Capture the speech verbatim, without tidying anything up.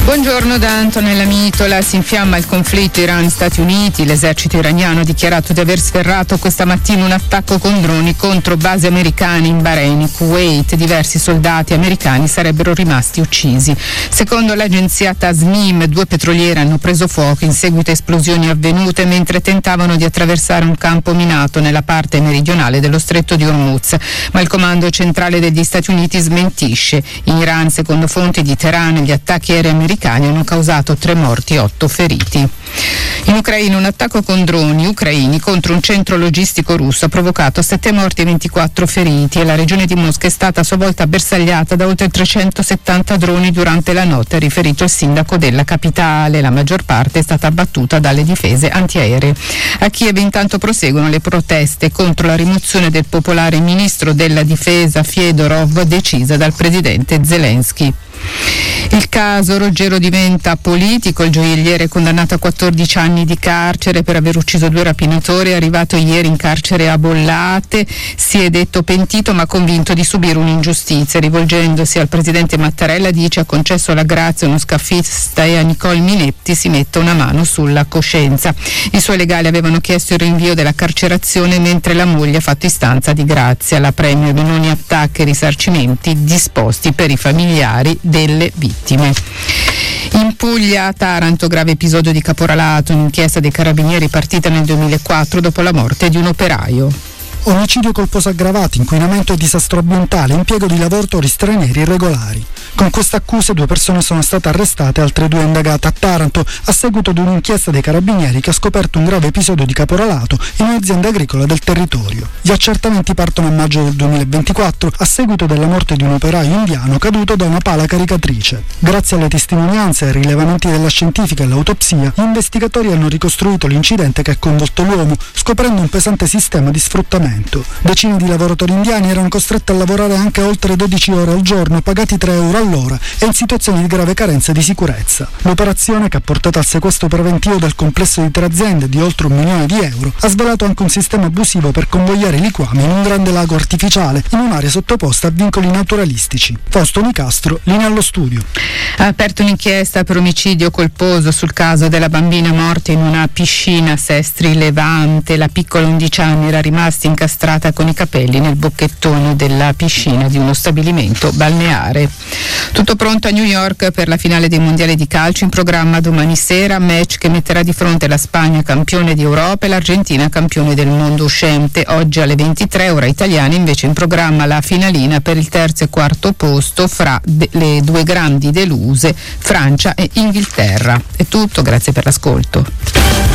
Buongiorno da Antonella Mitola. Si infiamma il conflitto Iran-Stati Uniti. L'esercito iraniano ha dichiarato di aver sferrato questa mattina un attacco con droni contro basi americane in Bahrain e Kuwait. Diversi soldati americani sarebbero rimasti uccisi. Secondo l'agenzia Tasnim, due petroliere hanno preso fuoco in seguito a esplosioni avvenute mentre tentavano di attraversare un campo minato nella parte meridionale dello stretto di Hormuz, ma il comando centrale degli Stati Uniti smentisce. In Iran, secondo fonti di Teheran, gli attacchi aerei americani hanno causato tre morti e otto feriti. In Ucraina un attacco con droni ucraini contro un centro logistico russo ha provocato sette morti e ventiquattro feriti e la regione di Mosca è stata a sua volta bersagliata da oltre trecentosettanta droni durante la notte, ha riferito il sindaco della capitale. La maggior parte è stata abbattuta dalle difese antiaeree. A Kiev intanto proseguono le proteste contro la rimozione del popolare ministro della difesa Fedorov decisa dal presidente Zelensky. Il caso Ruggero diventa politico. Il gioielliere è condannato a quattordici anni di carcere per aver ucciso due rapinatori. È arrivato ieri in carcere a Bollate. Si è detto pentito ma convinto di subire un'ingiustizia. Rivolgendosi al presidente Mattarella dice: ha concesso la grazia a uno scaffista e a Nicole Minetti si metta una mano sulla coscienza. I suoi legali avevano chiesto il rinvio della carcerazione mentre la moglie ha fatto istanza di grazia. La premio Benoni attacca e risarcimenti disposti per i familiari delle vittime. In Puglia, a Taranto, grave episodio di caporalato, un'inchiesta dei carabinieri partita nel duemilaquattro dopo la morte di un operaio. Omicidio colposo aggravato, inquinamento e disastro ambientale, impiego di lavoratori stranieri irregolari. Con queste accuse due persone sono state arrestate e altre due indagate a Taranto a seguito di un'inchiesta dei carabinieri che ha scoperto un grave episodio di caporalato in un'azienda agricola del territorio. Gli accertamenti partono a maggio del duemilaventiquattro a seguito della morte di un operaio indiano caduto da una pala caricatrice. Grazie alle testimonianze e ai rilevamenti della scientifica e l'autopsia, gli investigatori hanno ricostruito l'incidente che ha coinvolto l'uomo, scoprendo un pesante sistema di sfruttamento. Decine di lavoratori indiani erano costretti a lavorare anche oltre dodici ore al giorno, pagati tre euro all'ora e in situazioni di grave carenza di sicurezza. L'operazione, che ha portato al sequestro preventivo del complesso di tre aziende di oltre un milione di euro, ha svelato anche un sistema abusivo per convogliare i liquami in un grande lago artificiale in un'area sottoposta a vincoli naturalistici. Fausto Nicastro, linea allo studio. Ha aperto un'inchiesta per omicidio colposo sul caso della bambina morta in una piscina a Sestri Levante. La piccola undici anni era rimasta incastrata con i capelli nel bocchettone della piscina di uno stabilimento balneare. Tutto pronto a New York per la finale dei mondiali di calcio, in programma domani sera, match che metterà di fronte la Spagna campione d'Europa e l'Argentina campione del mondo uscente. Oggi alle ventitré ora italiana invece in programma la finalina per il terzo e quarto posto fra de- le due grandi deluse Francia e Inghilterra. È tutto, grazie per l'ascolto.